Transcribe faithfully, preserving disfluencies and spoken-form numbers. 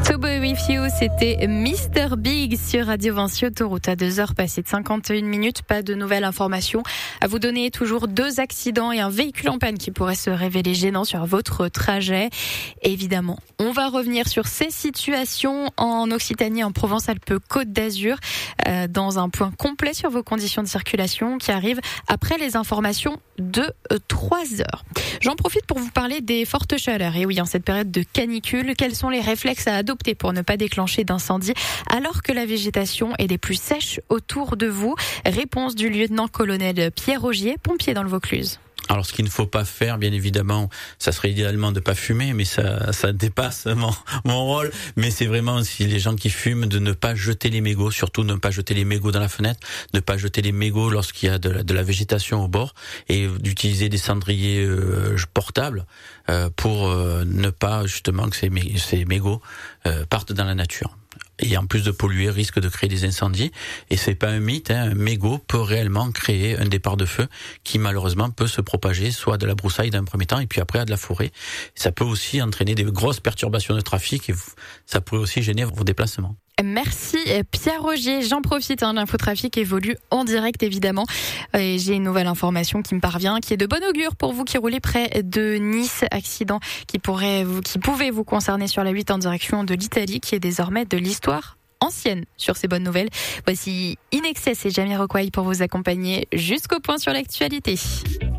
To Be With You, c'était Mister Big sur Radio Vinci Autoroute à deux heures passées de cinquante et une minutes. Pas de nouvelles informations à vous donner. Toujours deux accidents et un véhicule en panne qui pourrait se révéler gênant sur votre trajet. Évidemment, on va revenir sur ces situations en Occitanie, en Provence-Alpes-Côte d'Azur, euh, dans un point complet sur vos conditions de circulation qui arrive après les informations de euh, trois heures. J'en profite pour vous parler des fortes chaleurs. Et oui, en cette période de canicule, quels sont les réflexes à adopter pour ne pas déclencher d'incendie alors que la végétation est des plus sèches autour de vous? Réponse du lieutenant-colonel Pierre Augier, pompier dans le Vaucluse. Alors, ce qu'il ne faut pas faire, bien évidemment, ça serait idéalement de pas fumer, mais ça, ça dépasse mon, mon rôle. Mais c'est vraiment aussi les gens qui fument de ne pas jeter les mégots, surtout ne pas jeter les mégots dans la fenêtre, ne pas jeter les mégots lorsqu'il y a de la, de la végétation au bord, et d'utiliser des cendriers euh, portables euh, pour euh, ne pas justement que ces, ces mégots euh, partent dans la nature. Et en plus de polluer, risque de créer des incendies. Et c'est pas un mythe, hein. Un mégot peut réellement créer un départ de feu qui malheureusement peut se propager, soit de la broussaille d'un premier temps, et puis après à de la forêt. Ça peut aussi entraîner des grosses perturbations de trafic, et ça pourrait aussi gêner vos déplacements. Merci Pierre Augier. J'en profite, hein, l'infotrafic évolue en direct évidemment. Et j'ai une nouvelle information qui me parvient, qui est de bon augure pour vous qui roulez près de Nice. Accident qui pourrait vous, qui pouvait vous concerner sur la huit en direction de l'Italie, qui est désormais de l'histoire ancienne. Sur ces bonnes nouvelles, voici In Excess et Jamiroquai pour vous accompagner jusqu'au point sur l'actualité.